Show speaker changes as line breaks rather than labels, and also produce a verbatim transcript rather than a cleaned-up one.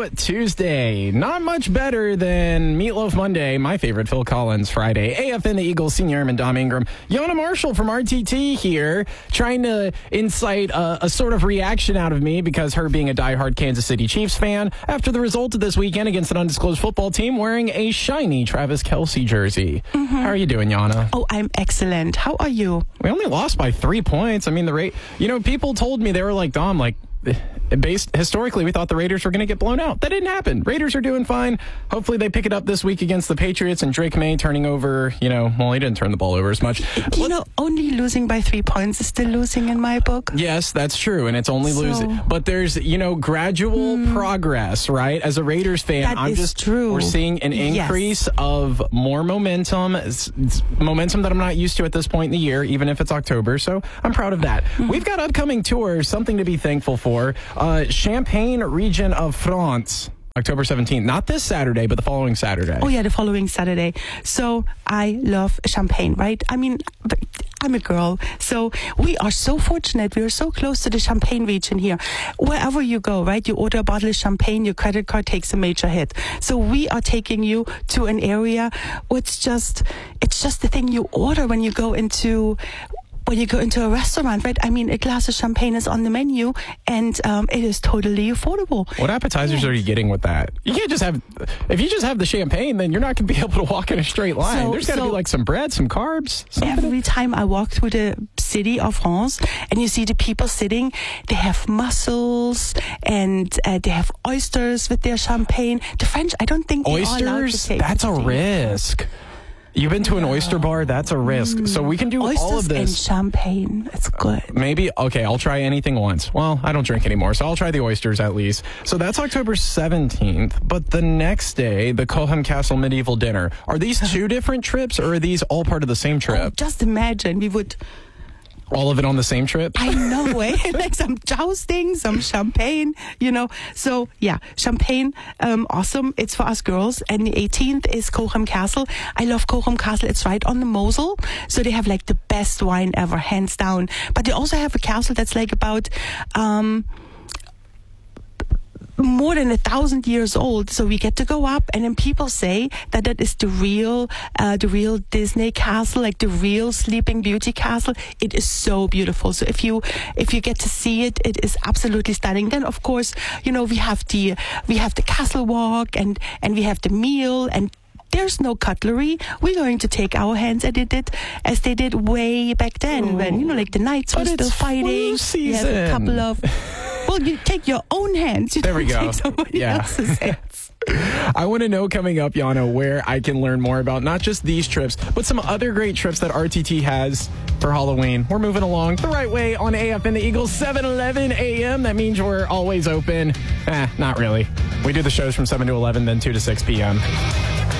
Tuesday. Not much better than Meatloaf Monday, my favorite Phil Collins Friday. A F N, the Eagles, Senior Airman Dom Ingram. Yana Marshall from R T T here, trying to incite a, a sort of reaction out of me because her being a diehard Kansas City Chiefs fan after the result of this weekend against an undisclosed football team wearing a shiny Travis Kelce jersey. Mm-hmm. How are you doing, Yana?
Oh, I'm excellent. How are you?
We only lost by three points. I mean, the rate, you know, people told me, they were like, Dom, like, based historically, we thought the Raiders were going to get blown out. That didn't happen. Raiders are doing fine. Hopefully they pick it up this week against the Patriots, and Drake May turning over, you know, well, he didn't turn the ball over as much.
You
Let's,
know, only losing by three points is still losing in my book.
Yes, that's true, and it's only
So-
losing. But there's, you know, gradual
Mm.
progress, right? As a Raiders fan,
That
I'm
is
just
true.
we're seeing an
Yes.
increase of more momentum, it's, it's momentum that I'm not used to at this point in the year, even if it's October. So I'm proud of that.
Mm-hmm.
We've got upcoming tours, something to be thankful for. Uh, Champagne region of France, October seventeenth. Not this Saturday, but the following Saturday.
Oh, yeah, the following Saturday. So I love champagne, right? I mean, I'm a girl. So we are so fortunate. We are so close to the Champagne region here. Wherever you go, right? You order a bottle of champagne, your credit card takes a major hit. So we are taking you to an area where it's just, it's just the thing you order when you go into... When you go into a restaurant, right? I mean, a glass of champagne is on the menu, and um, it is totally affordable.
What appetizers
Yeah.
are you getting with that? You can't just have, if you just have the champagne, then you're not going to be able to walk in a straight line.
So-
There's got to
so-
be like some bread, some carbs, something.
Every time I walk through the city of France and you see the people sitting, they have mussels and uh, they have oysters with their champagne. The French, I don't think they are allowed to
Oysters?
take
That's a
things.
risk. You've been to an oyster bar? That's a risk. So we can do
Oysters
all of
and
this.
champagne. It's good.
Maybe, okay, I'll try anything once. Well, I don't drink anymore, so I'll try the oysters at least. So that's October seventeenth, but the next day, the Coham Castle Medieval Dinner. Are these two different trips, or are these all part of the same
Oh,
trip?
just imagine we would...
All of it on the same trip?
I know, eh? Like some jousting, some champagne, you know. So, yeah, champagne, um, awesome. It's for us girls. And the eighteenth is Coham Castle. I love Coham Castle. It's right on the Mosel. So they have like the best wine ever, hands down. But they also have a castle that's like about... Um, more than a thousand years old, so we get to go up, and then people say that that is the real, uh, the real Disney castle, like the real Sleeping Beauty castle. It is so beautiful. So if you if you get to see it, it is absolutely stunning. Then of course, you know, we have the we have the castle walk, and and we have the meal, and there's no cutlery. We're going to take our hands at it as they did way back then,
Ooh.
when, you know, like the knights
But
were still
it's
fighting.
flu
You
season.
have a couple of. Well, you take your own hands. You
There we
don't
go.
take somebody
Yeah.
else's hands.
I want to know coming up, Yana, where I can learn more about not just these trips, but some other great trips that R T T has for Halloween. We're moving along the right way on A F N, the Eagles, seven eleven a m That means we're always open. Eh, not really. We do the shows from seven to eleven, then two to six p.m.